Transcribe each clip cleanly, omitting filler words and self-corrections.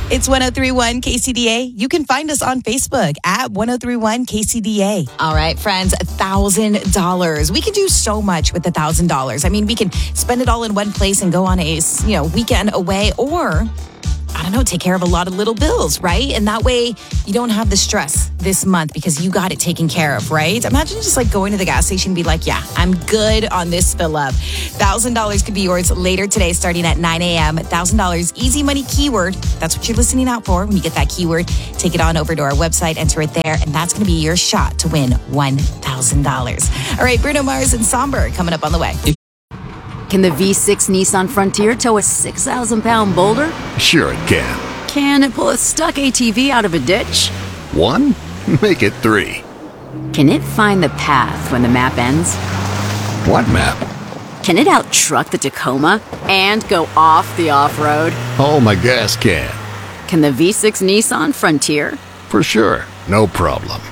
It's 103.1 KCDA. You can find us on Facebook at 103.1 KCDA. All right, friends, $1,000. We can do so much with $1,000. I mean, we can spend it all in one place and go on a weekend away, or I don't know, take care of a lot of little bills, right? And that way you don't have the stress this month because you got it taken care of, right? Imagine just like going to the gas station and be like, yeah, I'm good on this fill up. $1,000 could be yours later today starting at 9 a.m. $1,000 easy money keyword. That's what you're listening out for. When you get that keyword, take it on over to our website, enter it there, and that's going to be your shot to win $1,000. All right, Bruno Mars and Somber coming up on the way. Can the V6 Nissan Frontier tow a 6,000-pound boulder? Sure it can. Can it pull a stuck ATV out of a ditch? 1? Make it 3. Can it find the path when the map ends? What map? Can it out-truck the Tacoma and go off the off-road? Oh, my gas can. Can the V6 Nissan Frontier? For sure. No problem.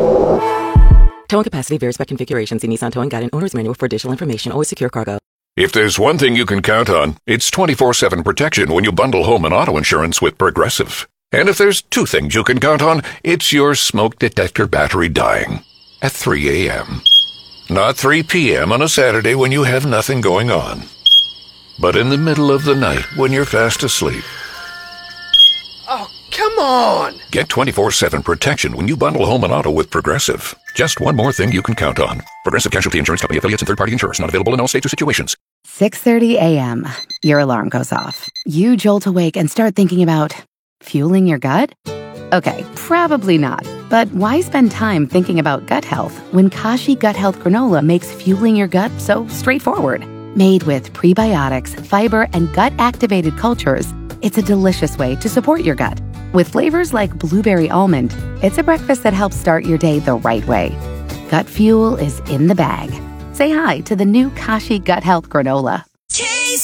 Towing capacity varies by configuration. See Nissan Towing Guide and Owner's Manual for additional information. Always secure cargo. If there's one thing you can count on, it's 24/7 protection when you bundle home and auto insurance with Progressive. And if there's two things you can count on, it's your smoke detector battery dying at 3 a.m. Not 3 p.m. on a Saturday when you have nothing going on, but in the middle of the night when you're fast asleep. Oh, come on! Get 24/7 protection when you bundle home and auto with Progressive. Just one more thing you can count on. Progressive Casualty Insurance Company, affiliates, and third-party insurers. Not available in all states or situations. 6:30 a.m. Your alarm goes off. You jolt awake and start thinking about fueling your gut? Okay, probably not. But why spend time thinking about gut health when Kashi Gut Health Granola makes fueling your gut so straightforward? Made with prebiotics, fiber, and gut-activated cultures, it's a delicious way to support your gut. With flavors like blueberry almond, it's a breakfast that helps start your day the right way. Gut fuel is in the bag. Say hi to the new Kashi Gut Health Granola.